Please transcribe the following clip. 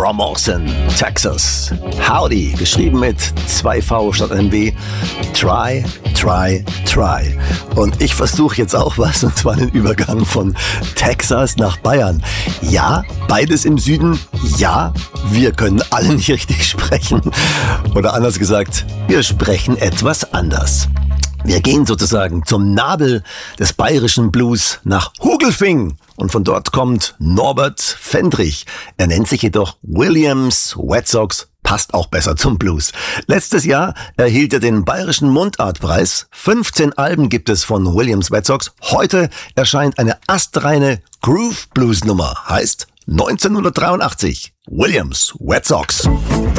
from Austin, Texas. Howdy, geschrieben mit 2V statt einem B. Try, try, try. Und ich versuche jetzt auch was, und zwar den Übergang von Texas nach Bayern. Ja, beides im Süden. Ja, wir können alle nicht richtig sprechen. Oder anders gesagt, wir sprechen etwas anders. Wir gehen sozusagen zum Nabel des bayerischen Blues nach Hugelfing. Und von dort kommt Norbert Fendrich. Er nennt sich jedoch Williams Wet Sox, passt auch besser zum Blues. Letztes Jahr erhielt er den Bayerischen Mundartpreis. 15 Alben gibt es von Williams Wet Sox. Heute erscheint eine astreine Groove Blues Nummer. Heißt 1983 Williams Wet Sox.